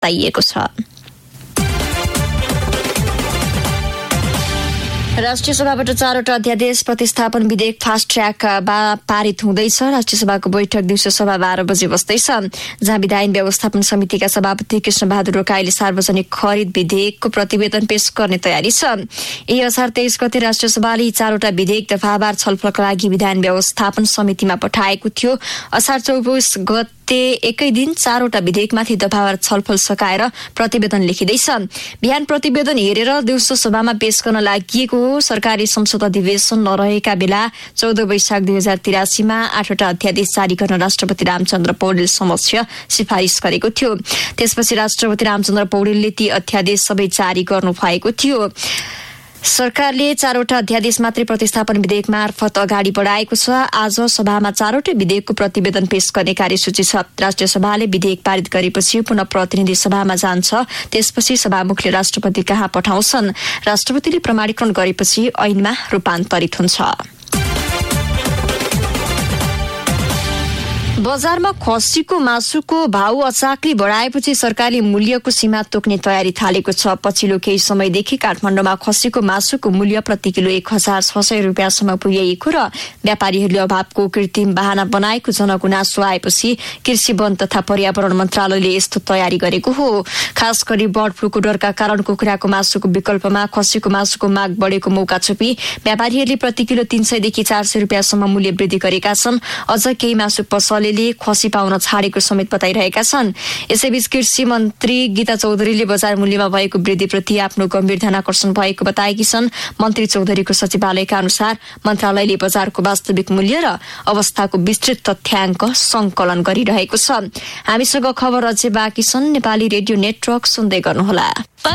बताइएको छ। राष्ट्रिय सभाबाट 4वटा अध्यादेश प्रतिस्थापन विधेयक फास्ट ट्र्याक पारित हुँदैछ। राष्ट्रिय सभाको बैठक दिउँसो सभा 12 बजे बस्दैछ, जहाँ विधायन व्यवस्थापन समितिका सभापति कृष्ण बहादुर रोकाईले सार्वजनिक खरिद विधेयकको प्रतिवेदन पेश गर्ने तयारी छ। यही असार 23 गते राष्ट्रिय सभाले यी 4वटा विधेयक दफावार छलफलका लागि विधायन व्यवस्थापन समितिमा पठाएको थियो। असार 24 गते एकै दिन 4वटा विधेयकमाथि दफावार छलफल सकाएर प्रतिवेदन लेखिँदैछ। बिहान प्रतिवेदन हेरेर दिउँसो सभामा पेश गर्न लागि सरकारी संसद अधिवेशन नरहेका बेला 14 वैशाख 2083 मा 8वटा अध्यादेश जारी गर्न राष्ट्रपति रामचन्द्र पौडेल समक्ष सिफारिस गरेको थियो। त्यसपछि राष्ट्रपति रामचन्द्र पौडेलले ती अध्यादेश सबै जारी गर्नु भएको थियो। सरकारले 4वटा अध्यादेश मात्रै प्रतिस्थापन विधेयक मार्फत अगाडि बढाएको छ। आज सभामा 4वटै विधेयकको प्रतिवेदन पेश गर्ने कार्यसूची छ। राष्ट्रिय सभाले विधेयक पारित गरेपछि पुनः प्रतिनिधि सभामा जान्छ। त्यसपछि सभामुखले राष्ट्रपति कहाँ पठाउँछन्। राष्ट्रपतिले प्रमाणीकरण गरेपछि ऐनमा रूपान्तरित हुन्छ। बजारमा खसीको मासुको भाउ अचाकली बढाएपछि सरकारले मूल्यको सीमा तोक्ने तयारी थालेको छ। पछिल्लो केही समयदेखि काठमाडौँमा खसीको मासुको मूल्य प्रति किलो 1600 रुपियाँसम्म पुगेको र व्यापारीहरूले अभावको कृत्रिम बहाना बनाएको जनगुनासो आएपछि कृषि वन तथा पर्यावरण मन्त्रालयले यस्तो तयारी गरेको हो। खास गरी बर्ड फ्लूको डरका कारण कुखुराको मासुको विकल्पमा खसीको मासुको माग बढेको मौका छोपी व्यापारीहरूले प्रति किलो 300 देखि 400 रुपियाँसम्म मूल्य वृद्धि गरेका छन्। अझ केही मासु पसलले खसी पाउन छाडेको समेत बताइरहेका छन्। यसैबीच कृषि मन्त्री गीता चौधरीले बजार मूल्यमा भएको वृद्धिप्रति आफ्नो गम्भीर ध्यान आकर्षण भएको बताएकी छन्। मन्त्री चौधरीको सचिवालयका अनुसार मन्त्रालयले बजारको वास्तविक मूल्य र अवस्थाको विस्तृत तथ्याङ्क संकलन गरिरहेको छ। हामीसँग खबर अझै बाँकी छन्। नेपाली रेडियो नेटवर्क सुन्दै गर्नुहोला।